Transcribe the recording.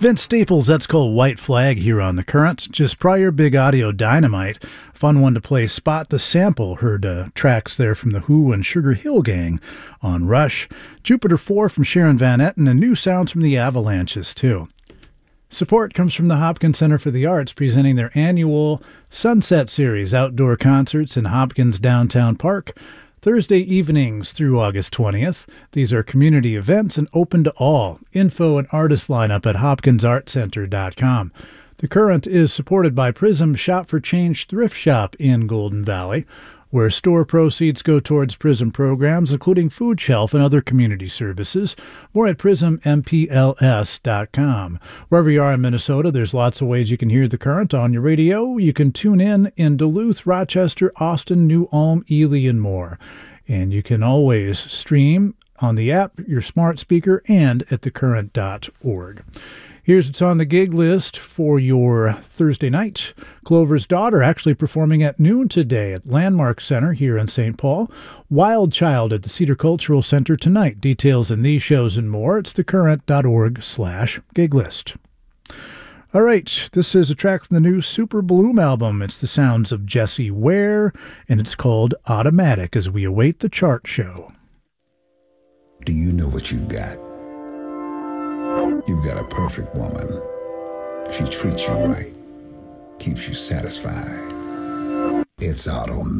Vince Staples, that's called White Flag here on The Current. Just prior, Big Audio Dynamite. Fun one to play, Spot the Sample. Heard tracks there from The Who and Sugar Hill Gang on Rush. Jupiter 4 from Sharon Van Etten, and new sounds from the Avalanches, too. Support comes from the Hopkins Center for the Arts, presenting their annual Sunset Series outdoor concerts in Hopkins Downtown Park, Thursday evenings through August 20th. These are community events and open to all. Info and artist lineup at hopkinsartcenter.com. The Current is supported by Prism Shop for Change Thrift Shop in Golden Valley, where store proceeds go towards Prism programs, including Food Shelf and other community services. More at prismmpls.com. Wherever you are in Minnesota, there's lots of ways you can hear The Current on your radio. You can tune in Duluth, Rochester, Austin, New Ulm, Ely, and more. And you can always stream on the app, your smart speaker, and at thecurrent.org. Here's what's on the gig list for your Thursday night. Clover's Daughter actually performing at noon today at Landmark Center here in St. Paul. Wild Child at the Cedar Cultural Center tonight. Details in these shows and more. It's thecurrent.org/gig list. All right, this is a track from the new Super Bloom album. It's the sounds of Jessie Ware, and it's called Automatic as we await the chart show. Do you know what you've got? You've got a perfect woman. She treats you right, keeps you satisfied. It's automatic.